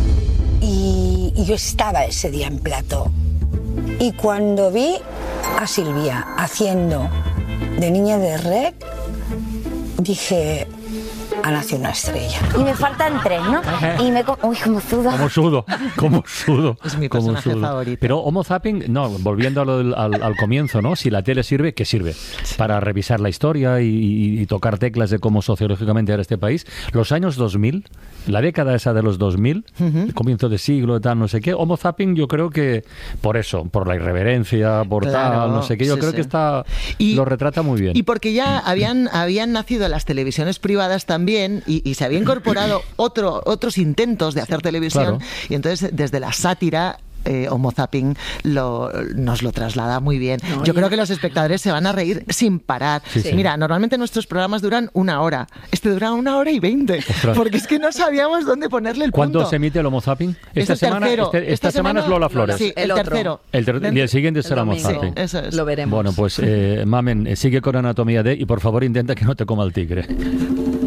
Speaker 4: Y, y yo estaba ese día en plató. Y cuando vi a Silvia haciendo de niña de R E C, dije, ha nacido una estrella.
Speaker 3: Y me faltan tres, ¿no? Y me... co- Uy, como sudo.
Speaker 1: Como sudo, como sudo.
Speaker 29: Es mi
Speaker 1: como
Speaker 29: personaje
Speaker 1: sudo.
Speaker 29: favorito.
Speaker 1: Pero Homo Zapping, no, volviendo a lo del- al, al comienzo, ¿no? Si la tele sirve, ¿qué sirve? Para revisar la historia y, y- y tocar teclas de cómo sociológicamente era este país. Los años dos mil, la década esa de los dos mil,
Speaker 29: Ujú.
Speaker 1: el comienzo de siglo, tal, no sé qué. Homo Zapping, yo creo que por eso, por la irreverencia, por
Speaker 29: Claro,
Speaker 1: tal, no sé qué, yo
Speaker 29: sí,
Speaker 1: creo
Speaker 29: sí.
Speaker 1: que está
Speaker 29: Y-
Speaker 1: lo retrata muy bien.
Speaker 29: Y porque ya habían, habían nacido las televisiones privadas también y, y se había incorporado otro, otros intentos de hacer televisión.
Speaker 1: Claro.
Speaker 29: Y entonces, desde la sátira, eh, Homo Zapping lo, nos lo traslada muy bien.
Speaker 2: No,
Speaker 29: Yo
Speaker 2: y-
Speaker 29: creo que los espectadores se van a reír sin parar.
Speaker 1: Sí, sí.
Speaker 29: Mira, normalmente nuestros programas duran una hora. Este dura una hora y veinte.
Speaker 1: Ostras.
Speaker 29: Porque es que no sabíamos dónde ponerle el
Speaker 1: ¿Cuándo
Speaker 29: punto.
Speaker 1: se emite el Homo Zapping?
Speaker 29: Es
Speaker 1: Esta
Speaker 29: el
Speaker 1: semana,
Speaker 29: tercero.
Speaker 1: este- esta, semana, es Lola Flores.
Speaker 29: Sí, el,
Speaker 2: El otro.
Speaker 29: tercero.
Speaker 1: El ter- y el siguiente será Homo
Speaker 2: domingo.
Speaker 1: Zapping.
Speaker 29: Eso es.
Speaker 2: Lo veremos.
Speaker 1: Bueno, pues, eh, Mamen, eh, sigue con Anatomía D y por favor intenta que no te coma el tigre.